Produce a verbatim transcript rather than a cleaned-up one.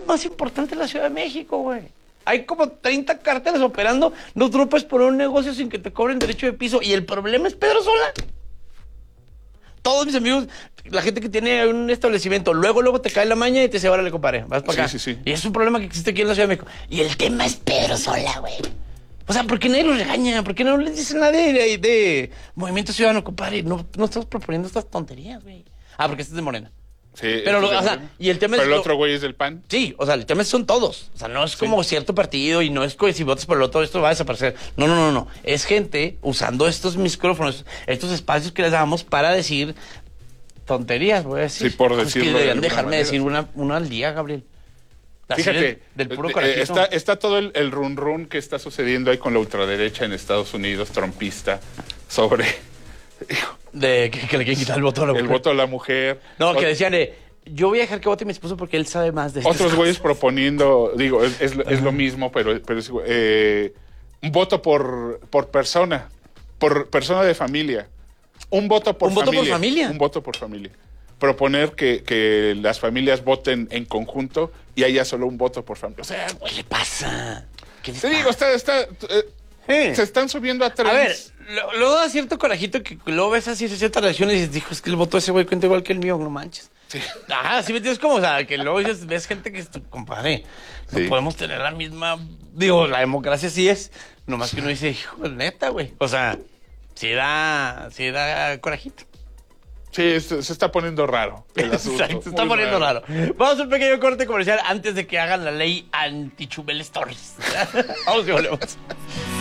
más importante en la Ciudad de México, güey. Hay como treinta cárteles operando. No tú no puedes poner un negocio sin que te cobren derecho de piso. Y el problema es Pedro Sola. Todos mis amigos, la gente que tiene un establecimiento, luego, luego te cae la maña y te dice, órale, compadre, vas para acá. Sí, sí, sí. Y es un problema que existe aquí en la Ciudad de México. Y el tema es Pedro Sola, güey. O sea, ¿por qué nadie los regaña? ¿Por qué no les dice nada de, de, de Movimiento Ciudadano, compadre? No, no estamos proponiendo estas tonterías, güey. Ah, porque este es de Morena. Sí, pero, lo, o sea, y el tema pero es... el lo, otro güey es del P A N. Sí, o sea, el tema es son todos. O sea, no es sí. como cierto partido y no es que si votas por el otro esto va a desaparecer. No, no, no, no. Es gente usando estos micrófonos, estos espacios que les damos para decir tonterías, voy a decir. Sí, por pues decirlo. Es que deberían de dejarme manera. decir una, una al día, Gabriel. Así Fíjate, del, del puro eh, está, está todo el, el run run que está sucediendo ahí con la ultraderecha en Estados Unidos, trompista, sobre... De que, que le quieren quitar el voto a la mujer. El voto a la mujer. No, o, que decían, eh, yo voy a dejar que vote mi esposo porque él sabe más de esto. Otros güeyes proponiendo, digo, es, es, es lo mismo, pero, pero es eh, un voto por, por persona, por persona de familia. Un voto por ¿Un familia. voto por familia? Un voto por familia. Proponer que, que las familias voten en conjunto y haya solo un voto por familia. O sea, ¿qué le pasa? ¿Qué le te pasa? digo, está, está, eh, Eh. se están subiendo a trens. A ver, lo- luego da cierto corajito que luego ves así ciertas reacciones y dices, dijo, es que el voto de ese güey cuenta igual que el mío, no manches. Sí. Ajá, sí me entiendes como, o sea, que luego dices, ves gente que es tu compadre. No Sí. podemos tener la misma, digo, la democracia sí es, nomás que uno dice, hijo, neta, güey. O sea, sí da, sí da corajito. Sí, se, se está poniendo raro el asunto. Exacto, se está Muy poniendo raro. Vamos a un pequeño corte comercial antes de que hagan la ley anti-Chumel Stories. Vamos y volvemos.